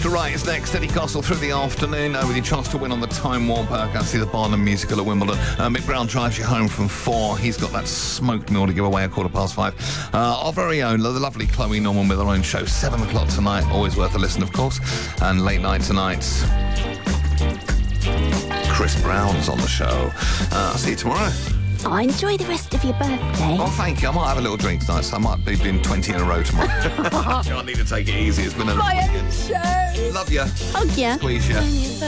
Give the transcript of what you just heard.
Right is next. Eddie Castle through the afternoon with your chance to win on the Time Warp. Go see the Barnum musical at Wimbledon. Mick Brown drives you home from 4. He's got that smoked meal to give away at 5:15. Our very own, the lovely Chloe Norman with her own show, 7 o'clock tonight. Always worth a listen, of course. And late night tonight, Chris Brown's on the show. I'll see you tomorrow. Oh, enjoy the rest of your birthday. Oh, thank you. I might have a little drink tonight, so I might be doing 20 in a row tomorrow. I need to take it easy. It's been a Bye, show. Love you. Hug ya. Squeeze you.